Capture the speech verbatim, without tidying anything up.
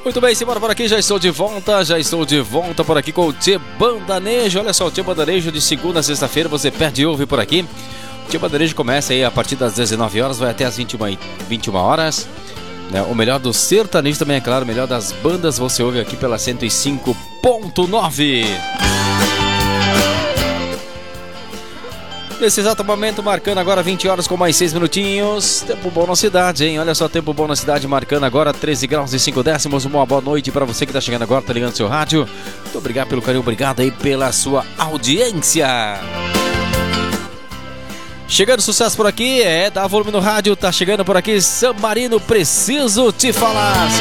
Muito bem, simbora por aqui, já estou de volta, já estou de volta por aqui com o Tchê Bandanejo. Olha só, o Tchê Bandanejo de segunda a sexta-feira, você perde e ouve por aqui. O Tchê Bandanejo começa aí a partir das dezenove horas, vai até as vinte e uma horas. Né? O melhor do sertanejo também, é claro, o melhor das bandas você ouve aqui pela cento e cinco ponto nove. Nesse exato momento, marcando agora vinte horas com mais seis minutinhos. Tempo bom na cidade, hein? Olha só, tempo bom na cidade, marcando agora treze graus e cinco décimos. Uma boa noite para você que tá chegando agora, tá ligando seu rádio. Muito obrigado pelo carinho, obrigado aí pela sua audiência. Chegando sucesso por aqui, é, dá volume no rádio, tá chegando por aqui, San Marino, preciso te falar.